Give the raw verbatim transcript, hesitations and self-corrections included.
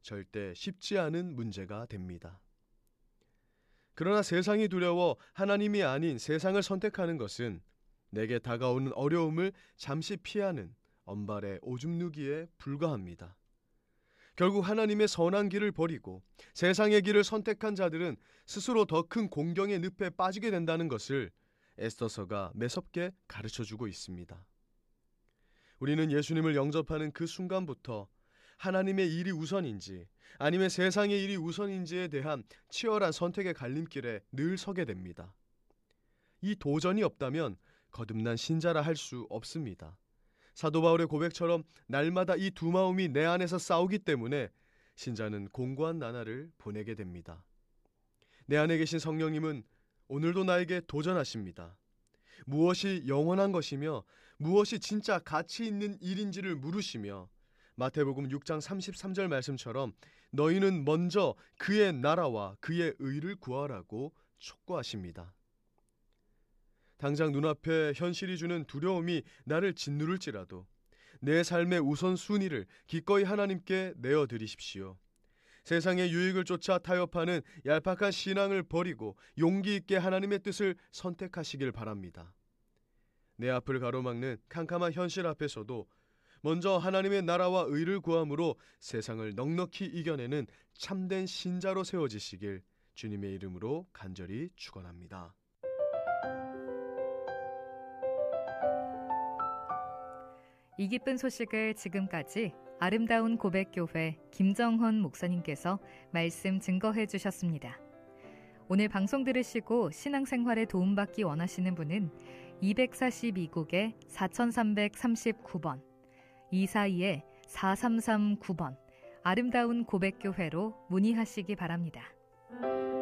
절대 쉽지 않은 문제가 됩니다. 그러나 세상이 두려워 하나님이 아닌 세상을 선택하는 것은 내게 다가오는 어려움을 잠시 피하는 언발의 오줌 누기에 불과합니다. 결국 하나님의 선한 길을 버리고 세상의 길을 선택한 자들은 스스로 더 큰 공경의 늪에 빠지게 된다는 것을 에스더서가 매섭게 가르쳐주고 있습니다. 우리는 예수님을 영접하는 그 순간부터 하나님의 일이 우선인지 아니면 세상의 일이 우선인지에 대한 치열한 선택의 갈림길에 늘 서게 됩니다. 이 도전이 없다면 거듭난 신자라 할 수 없습니다. 사도 바울의 고백처럼 날마다 이 두 마음이 내 안에서 싸우기 때문에 신자는 공고한 나날을 보내게 됩니다. 내 안에 계신 성령님은 오늘도 나에게 도전하십니다. 무엇이 영원한 것이며 무엇이 진짜 가치 있는 일인지를 물으시며 마태복음 육 장 삼십삼 절 말씀처럼 너희는 먼저 그의 나라와 그의 의를 구하라고 촉구하십니다. 당장 눈앞에 현실이 주는 두려움이 나를 짓누를지라도 내 삶의 우선순위를 기꺼이 하나님께 내어드리십시오. 세상의 유익을 쫓아 타협하는 얄팍한 신앙을 버리고 용기 있게 하나님의 뜻을 선택하시길 바랍니다. 내 앞을 가로막는 캄캄한 현실 앞에서도 먼저 하나님의 나라와 의를 구함으로 세상을 넉넉히 이겨내는 참된 신자로 세워지시길 주님의 이름으로 간절히 축원합니다. 이 기쁜 소식을 지금까지 아름다운 고백교회 김정헌 목사님께서 말씀 증거해 주셨습니다. 오늘 방송 들으시고 신앙생활에 도움받기 원하시는 분은 이백사십이 국에 사삼삼삼구 번 이사이 사삼삼구 번 아름다운 고백교회로 문의하시기 바랍니다.